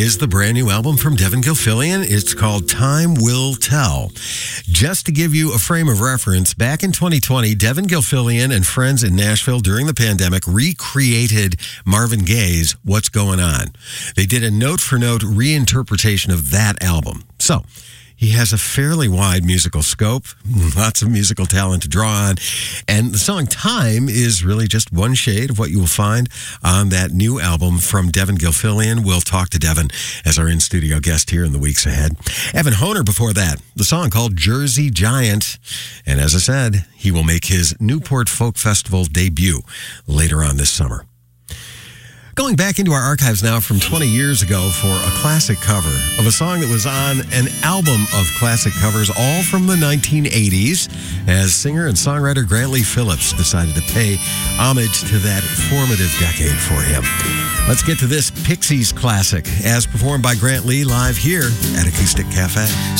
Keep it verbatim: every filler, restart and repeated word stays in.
is the brand new album from Devin Gilfillian. It's called Time Will Tell. Just to give you a frame of reference, back in twenty twenty, Devin Gilfillian and friends in Nashville during the pandemic recreated Marvin Gaye's What's Going On. They did a note-for-note reinterpretation of that album. So, he has a fairly wide musical scope, lots of musical talent to draw on, and the song Time is really just one shade of what you will find on that new album from Devin Gilfillian. We'll talk to Devin as our in-studio guest here in the weeks ahead. Evan Honer before that, the song called Jersey Giant, and as I said, he will make his Newport Folk Festival debut later on this summer. Going back into our archives now from twenty years ago for a classic cover of a song that was on an album of classic covers, all from the nineteen eighties, as singer and songwriter Grant Lee Phillips decided to pay homage to that formative decade for him. Let's get to this Pixies classic, as performed by Grant Lee live here at Acoustic Cafe.